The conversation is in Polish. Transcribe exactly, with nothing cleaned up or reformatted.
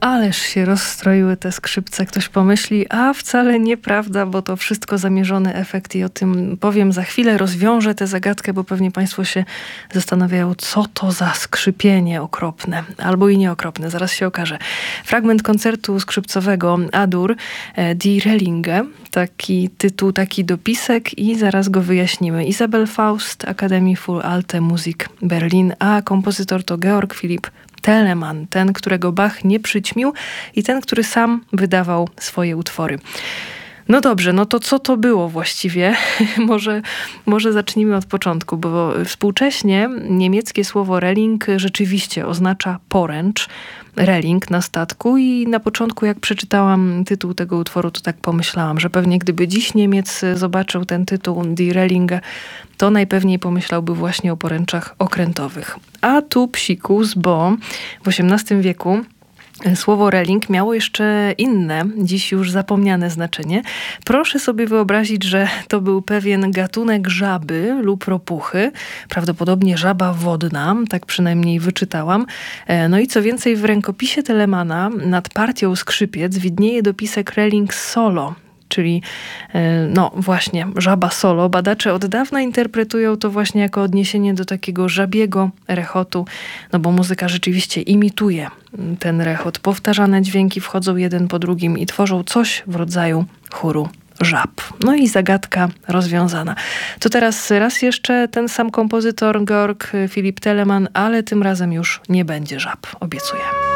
Ależ się rozstroiły te skrzypce. Ktoś pomyśli, a wcale nieprawda, bo to wszystko zamierzony efekt i o tym powiem za chwilę. Rozwiążę tę zagadkę, bo pewnie państwo się zastanawiają, co to za skrzypienie okropne. Albo i nieokropne, zaraz się okaże. Fragment koncertu skrzypcowego A-Dur, Die Relinge. Taki tytuł, taki dopisek i zaraz go wyjaśnimy. Isabel Faust, Akademie für Alte Musik Berlin, a kompozytor to Georg Philipp Telemann, ten, którego Bach nie przyćmił i ten, który sam wydawał swoje utwory. No dobrze, no to co to było właściwie? może, może zacznijmy od początku, bo współcześnie niemieckie słowo Reling rzeczywiście oznacza poręcz, reling na statku i na początku jak przeczytałam tytuł tego utworu, to tak pomyślałam, że pewnie gdyby dziś Niemiec zobaczył ten tytuł Die Relinge, to najpewniej pomyślałby właśnie o poręczach okrętowych. A tu psikus, bo w osiemnastym wieku słowo reling miało jeszcze inne, dziś już zapomniane znaczenie. Proszę sobie wyobrazić, że to był pewien gatunek żaby lub ropuchy, prawdopodobnie żaba wodna, tak przynajmniej wyczytałam. No i co więcej, w rękopisie Telemana nad partią skrzypiec widnieje dopisek reling solo, czyli no właśnie, żaba solo. Badacze od dawna interpretują to właśnie jako odniesienie do takiego żabiego rechotu, no bo muzyka rzeczywiście imituje ten rechot. Powtarzane dźwięki wchodzą jeden po drugim i tworzą coś w rodzaju chóru żab. No i zagadka rozwiązana. To teraz raz jeszcze ten sam kompozytor Georg Philipp Telemann, ale tym razem już nie będzie żab, obiecuję.